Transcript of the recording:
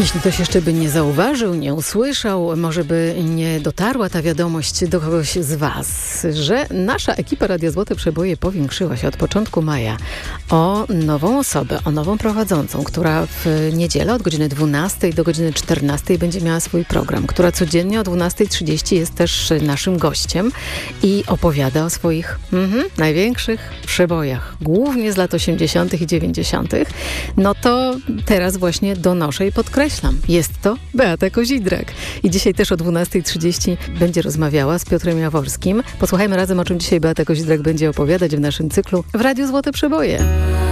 Jeśli ktoś jeszcze by nie zauważył, nie usłyszał, może by nie dotarła ta wiadomość do kogoś z Was, że nasza ekipa Radia Złote Przeboje powiększyła się od początku maja o nową osobę, o nową prowadzącą, która w niedzielę od godziny 12 do godziny 14 będzie miała swój program, która codziennie o 12:30 jest też naszym gościem i opowiada o swoich największych przebojach, głównie z lat 80. i 90. No to teraz właśnie donoszę i podkreślam. Jest to Beata Kozidrak. I dzisiaj też o 12:30 będzie rozmawiała z Piotrem Jaworskim. Posłuchajmy razem, o czym dzisiaj Beata Kozidrak będzie opowiadać w naszym cyklu w Radiu Złote Przeboje.